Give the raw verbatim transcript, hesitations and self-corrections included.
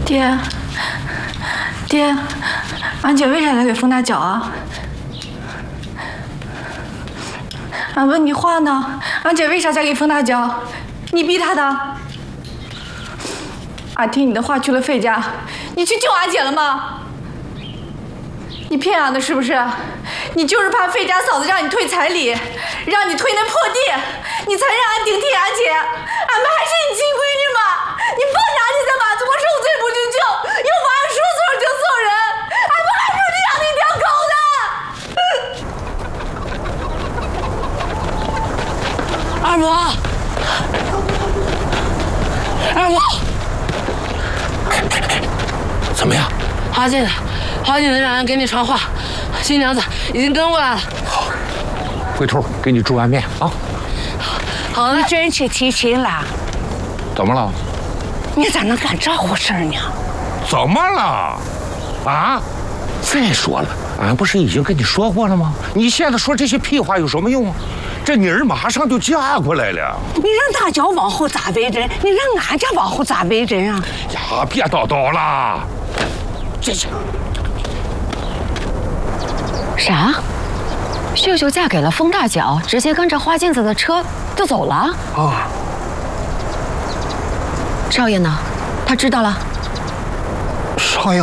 爹，爹，俺姐为啥嫁给冯大脚啊？俺问你话呢，俺姐为啥嫁给冯大脚？你逼她的？俺听你的话去了费家，你去救俺姐了吗？你骗俺的是不是？你就是怕费家嫂子让你退彩礼，让你退那破地，你才让俺顶替俺姐。俺们还是你亲闺女吗？你放着俺姐在马祖，我受罪不去救，又不按说送就送人，俺们还不是你养的一条狗呢！ 二伯，二伯， 怎么样？ 华进来，华进来让人给你传话，新娘子已经跟过来了。 好，回头给你煮碗面啊。 好的， 你真是提亲了？ 怎么了？ 你咋能干这回事呢？ 怎么了？啊？再说了，俺不是已经跟你说过了吗？你现在说这些屁话有什么用啊？这妮儿马上就嫁过来了。 你让大脚往后咋为人？你让俺家往后咋为人啊？ 呀，别叨叨了。这这啥？秀秀嫁给了风大脚，直接跟着花镜子的车就走了？ 啊！ 少爷呢？他知道了？ 少爷